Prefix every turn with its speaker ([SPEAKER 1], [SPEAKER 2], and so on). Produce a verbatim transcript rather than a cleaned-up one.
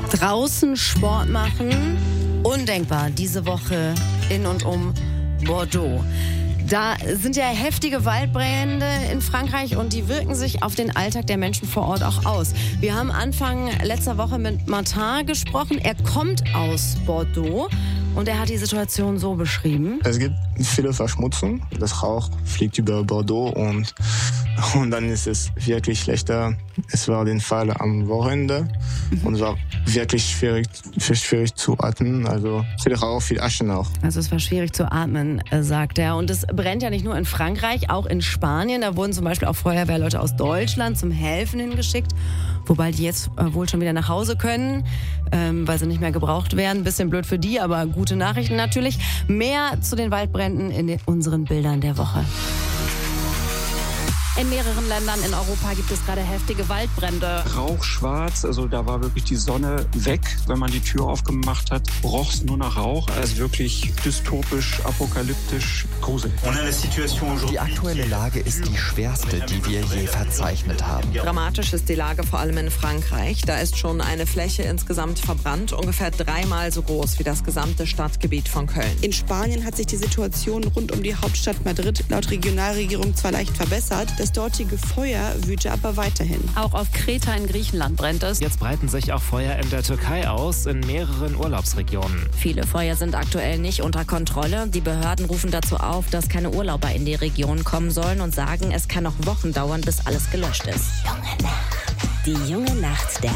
[SPEAKER 1] Draußen Sport machen, undenkbar diese Woche in und um Bordeaux. Da sind ja heftige Waldbrände in Frankreich und die wirken sich auf den Alltag der Menschen vor Ort auch aus. Wir haben Anfang letzter Woche mit Martin gesprochen. Er kommt aus Bordeaux und er hat die Situation so beschrieben.
[SPEAKER 2] Es gibt viele Verschmutzung. Das Rauch fliegt über Bordeaux und, und dann ist es wirklich schlechter. Es war der Fall am Wochenende und es war wirklich schwierig, schwierig zu atmen. Also viel Rauch, viel Asche auch.
[SPEAKER 1] Also es war schwierig zu atmen, sagt er. Und es brennt ja nicht nur in Frankreich, auch in Spanien. Da wurden zum Beispiel auch Feuerwehrleute aus Deutschland zum Helfen hingeschickt. Wobei die jetzt äh, wohl schon wieder nach Hause können, ähm, weil sie nicht mehr gebraucht werden. Bisschen blöd für die, aber gute Nachrichten natürlich. Mehr zu den Waldbränden in den, unseren Bildern der Woche. In mehreren Ländern in Europa gibt es gerade heftige Waldbrände.
[SPEAKER 3] Rauchschwarz, also da war wirklich die Sonne weg. Wenn man die Tür aufgemacht hat, roch es nur nach Rauch. Also wirklich dystopisch, apokalyptisch, gruselig.
[SPEAKER 4] Die aktuelle Lage ist die schwerste, die wir je verzeichnet haben.
[SPEAKER 5] Dramatisch ist die Lage vor allem in Frankreich. Da ist schon eine Fläche insgesamt verbrannt, ungefähr dreimal so groß wie das gesamte Stadtgebiet von Köln.
[SPEAKER 6] In Spanien hat sich die Situation rund um die Hauptstadt Madrid laut Regionalregierung zwar leicht verbessert, das dortige Feuer wüte aber weiterhin.
[SPEAKER 1] Auch auf Kreta in Griechenland brennt es.
[SPEAKER 7] Jetzt breiten sich auch Feuer in der Türkei aus, in mehreren Urlaubsregionen.
[SPEAKER 8] Viele Feuer sind aktuell nicht unter Kontrolle. Die Behörden rufen dazu auf, dass keine Urlauber in die Region kommen sollen und sagen, es kann noch Wochen dauern, bis alles gelöscht ist.
[SPEAKER 9] Junge Nacht. Die junge Nacht der